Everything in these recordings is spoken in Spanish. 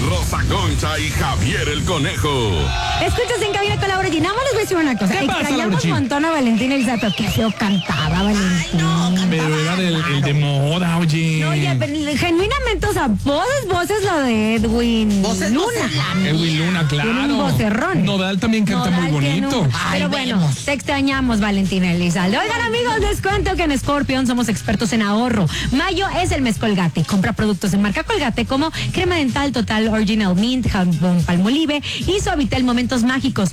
Rosa Concha y Javier el Conejo. Escuchas En Cabina con Laura G. Nada más les voy a decir una cosa. ¿Qué pasa, Extrañamos un montón a Valentín Elizalde, pero qué feo cantaba Valentín. Pero era el de moda, oye. No, oye, pero genuinamente, o sea, voces lo de Edwin Luna. Edwin Luna, claro. Tiene un vocerrón. Nodal también canta muy bonito. Pero bueno, te extrañamos, Valentín Elizalde. Oigan, amigos, les cuento que en Scorpion somos expertos en ahorro. Mayo es el mes Colgate. Compra productos de marca Colgate como crema dental Total Original Mint, jabón Palmolive y Suavitel Momentos Mágicos.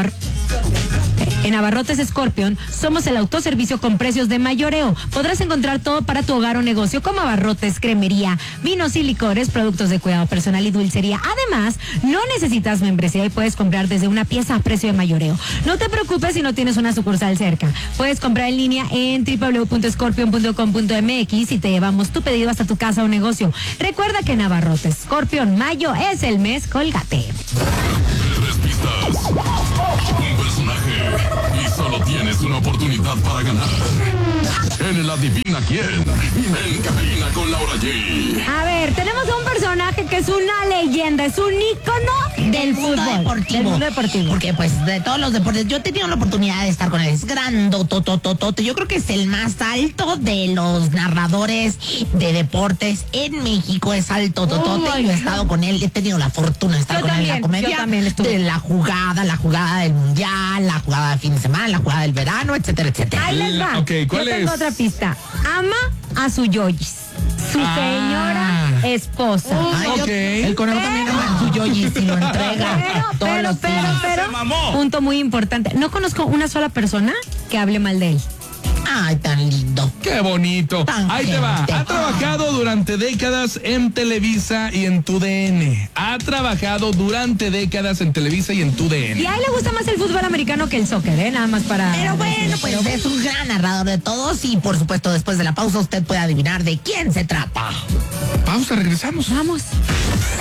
En Abarrotes Scorpion somos el autoservicio con precios de mayoreo. Podrás encontrar todo para tu hogar o negocio como abarrotes, cremería, vinos y licores, productos de cuidado personal y dulcería. Además, no necesitas membresía y puedes comprar desde una pieza a precio de mayoreo. No te preocupes si no tienes una sucursal cerca. Puedes comprar en línea en www.scorpion.com.mx y te llevamos tu pedido hasta tu casa o negocio. Recuerda que en Abarrotes Scorpion, mayo es el mes Colgate. 3 pistas, un personaje y solo tienes una oportunidad para ganar. En el Adivina Quién, en Cabina con Laura G. A ver, tenemos a un personaje que es una leyenda, es un ícono del mundo fútbol, deportivo. del mundo deportivo. Porque pues de todos los deportes, yo he tenido la oportunidad de estar con él, es grandotototote. Yo creo que es el más alto de los narradores de deportes en México, es alto totote. Yo he estado con él, he tenido la fortuna de estar con él en la comedia. Yo también estuve. De la jugada del mundial, la jugada de fin de semana, la jugada del verano, etcétera, etcétera. Ahí les va. Ok, ¿cuál Yo tengo es? otra pista. Ama a su yoyis, su señora esposa. Ay, ok. El conejo también ama a su yoyi si lo entrega todos los días. Se mamó. Punto muy importante. No conozco una sola persona que hable mal de él. Ay, tan lindo. Qué bonito. Ahí te va. Tangente. Ha trabajado durante décadas en Televisa y en TUDN. Ha trabajado durante décadas en Televisa y en TUDN. Y a él le gusta más el fútbol americano que el soccer, ¿eh? Nada más para... Pero bueno, pues es un gran narrador de todos y por supuesto después de la pausa usted puede adivinar de quién se trata. Pausa, regresamos. Vamos.